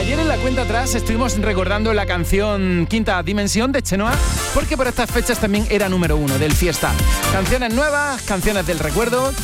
Ayer en la cuenta atrás estuvimos recordando la canción Quinta Dimensión de Chenoa, porque por estas fechas también era número 1 del Fiesta. Canciones nuevas, canciones del recuerdo,